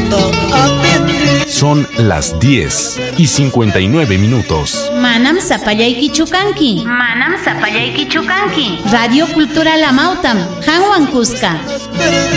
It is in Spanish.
Son las 10:59. Manam sapallayki chukanki. Radio Cultural Amautam, Hanwan Cusca.